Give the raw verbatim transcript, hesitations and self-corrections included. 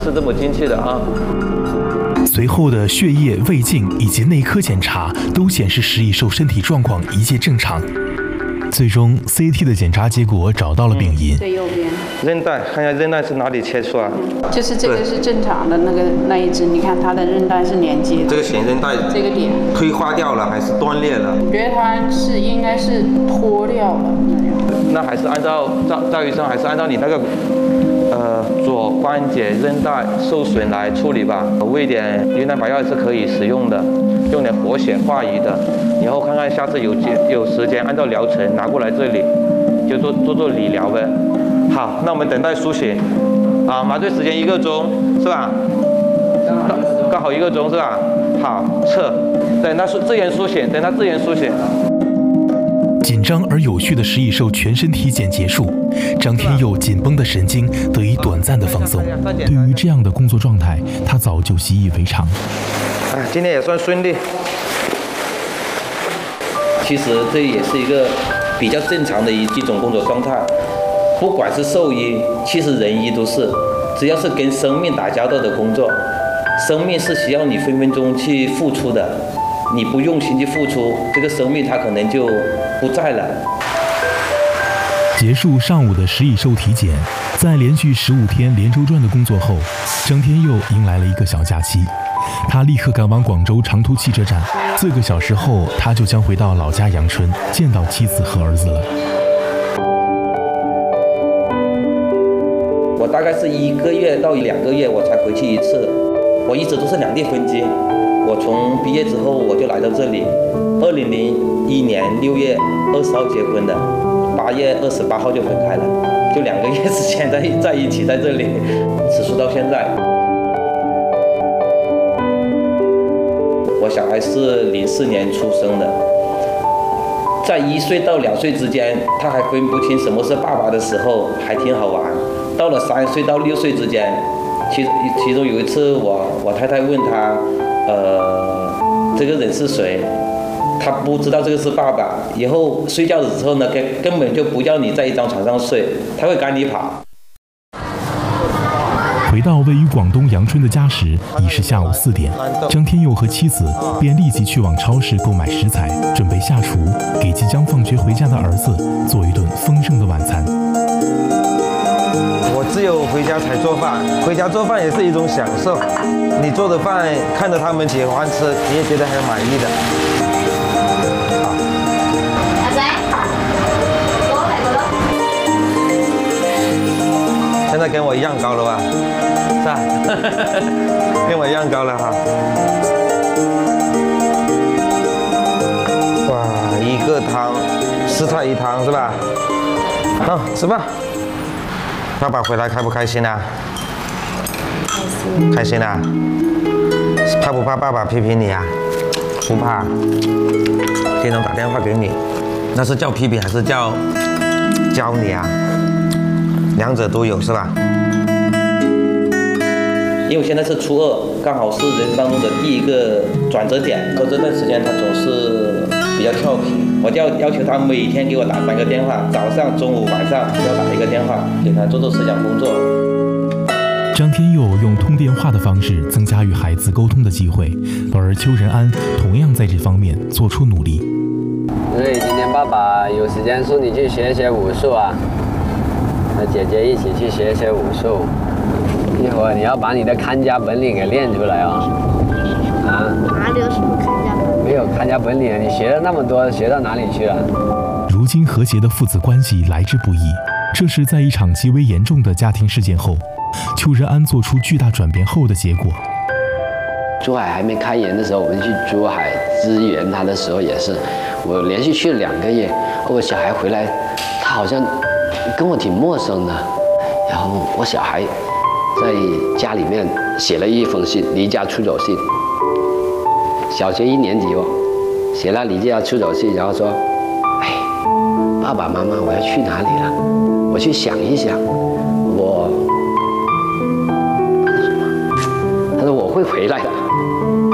是这么精确的啊。 随后的血液、胃镜以及内科检查都显示石蚁兽身体状况一切正常。最终 C T 的检查结果找到了病因。 最右边。 韧带，看一下韧带是哪里切出来？ 就是这个是正常的那个那一只，你看它的韧带是连接的。 这个弦韧带这个点退化掉了还是断裂了？ 我觉得它是应该是脱掉了。 那还是按照赵赵医生，还是按照你那个呃左关节韧带受损来处理吧。喂点云南白药是可以使用的，用点活血化瘀的。以后看看下次有有时间，按照疗程拿过来这里，就做做做理疗呗。好，那我们等待输血。啊，麻醉时间一个钟是吧？刚好一个钟是吧？好，测。等它自然输血，等它自然输血。 紧张而有序的石蚁兽全身体检结束，张天佑紧绷的神经得以短暂的放松。对于这样的工作状态，他早就习以为常。 哎，今天也算顺利。其实这也是一个比较正常的一一种工作状态，不管是兽医，其实人医都是，只要是跟生命打交道的工作，生命是需要你分分钟去付出的，你不用心去付出，这个生命它可能就不在了。 结束上午的石蚁兽体检，在连续十五天连轴转的工作后，张天佑迎来了一个小假期。他立刻赶往广州长途汽车站，四个小时后，他就将回到老家阳春，见到妻子和儿子了。 我大概是一个月到两个月我才回去一次，我一直都是两地分居。我从毕业之后我就来到这里，二零零一年六月二十号结婚的，八月二十八号就分开了，就两个月时间在在一起在这里，持续到现在。我小孩是零四年出生的，在一岁到两岁之间，他还分不清什么是爸爸的时候，还挺好玩。到了三岁到六岁之间，其其中有一次我我太太问他，呃，这个人是谁？他不知道这个是爸爸。以后睡觉的时候呢，根根本就不要你在一张床上睡，他会赶你跑。 回到位于广东阳春的家时，已是下午四点。张天佑和妻子便立即去往超市购买食材，准备下厨，给即将放学回家的儿子做一顿丰盛的晚餐。 我只有回家才做饭，回家做饭也是一种享受。你做的饭看着他们喜欢吃，你也觉得很满意的。好，阿仔，我嚟過咯。现在跟我一样高了吧？是吧？跟我一样高了哈。哇，一个汤，四菜一汤是吧？好，吃吧。爸爸回来开不开心啊？开心。开心啊？怕不怕爸爸批评你啊？不怕。经常打电话给你，那是叫批评还是叫教你啊？两者都有是吧？ 因为我现在是初二，刚好是人生当中的第一个转折点。过这段时间他总是比较调皮，我就要要求他每天给我打三个电话，早上、中午、晚上都要打一个电话，给他做做思想工作。 张天佑用通电话的方式增加与孩子沟通的机会，而邱仁安同样在这方面做出努力。 所以今天爸爸有时间送你去学学武术啊，和姐姐一起去学学武术。一会儿你要把你的看家本领给练出来哦。啊？ 哪里有什么看家本领？ 没有看家本领，你学了那么多，学到哪里去了？ 如今和谐的父子关系来之不易，这是在一场极为严重的家庭事件后，邱仁安做出巨大转变后的结果。 珠海还没开园的时候，我们去珠海支援他的时候也是，我连续去了两个月，我小孩回来，他好像跟我挺陌生的，然后我小孩在家里面写了一封信，离家出走信，小学一年级哦，写了离家出走信，然后说，哎，爸爸妈妈，我要去哪里了？我去想一想，我，他说什么？他说我会回来的。